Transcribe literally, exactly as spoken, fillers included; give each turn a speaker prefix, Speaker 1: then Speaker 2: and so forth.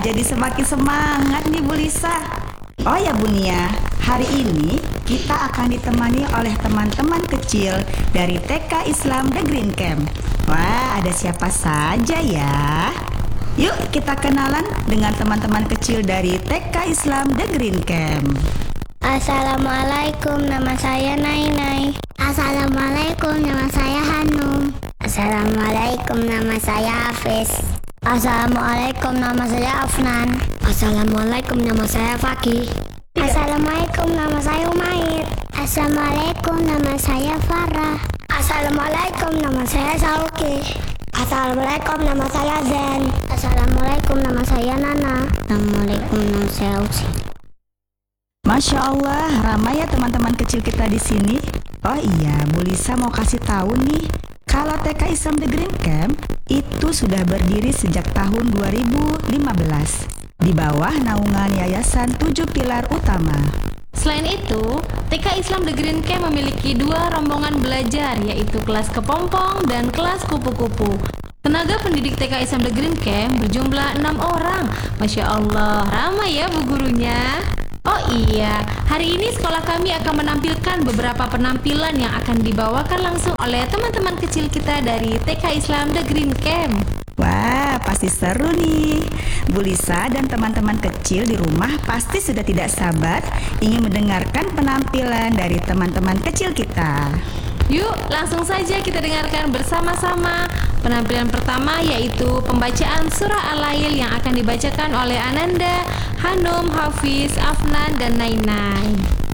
Speaker 1: jadi semakin semangat nih Bu Lisa. Oh ya Bu Nia, hari ini kita akan ditemani oleh teman-teman kecil dari T K Islam The Green Camp. Wah, ada siapa saja ya? Yuk kita kenalan dengan teman-teman kecil dari T K Islam The Green Camp.
Speaker 2: Assalamualaikum, nama saya Nainai.
Speaker 3: Assalamualaikum, nama saya Hanum.
Speaker 2: Assalamualaikum, nama saya Hafiz. Assalamualaikum, nama saya Afnan.
Speaker 4: Assalamualaikum, nama saya Fakih.
Speaker 2: Assalamualaikum, nama saya Umair.
Speaker 3: Assalamualaikum, nama saya Farah.
Speaker 2: Assalamualaikum, nama saya Sauki.
Speaker 4: Assalamualaikum, nama saya Zen.
Speaker 2: Assalamualaikum, nama saya Nana.
Speaker 3: Assalamualaikum, nama saya Usi.
Speaker 1: Masya Allah, ramai ya teman-teman kecil kita di sini. Oh iya, Bu Lisa mau kasih tahu nih, kalau T K Islam The Green Camp itu sudah berdiri sejak tahun dua ribu lima belas di bawah naungan Yayasan Tujuh Pilar Utama.
Speaker 5: Selain itu, T K Islam The Green Camp memiliki dua rombongan belajar, yaitu kelas kepompong dan kelas kupu-kupu. Tenaga pendidik T K Islam The Green Camp berjumlah enam orang. Masya Allah, ramai ya Bu gurunya. Oh iya, hari ini sekolah kami akan menampilkan beberapa penampilan yang akan dibawakan langsung oleh teman-teman kecil kita dari T K Islam The Green Camp.
Speaker 1: Wah, pasti seru nih. Bu Lisa dan teman-teman kecil di rumah pasti sudah tidak sabar ingin mendengarkan penampilan dari teman-teman kecil kita.
Speaker 5: Yuk, langsung saja kita dengarkan bersama-sama. Penampilan pertama yaitu pembacaan surah Al-Lail yang akan dibacakan oleh Ananda, Hanum, Hafiz, Afnan, dan Nainai.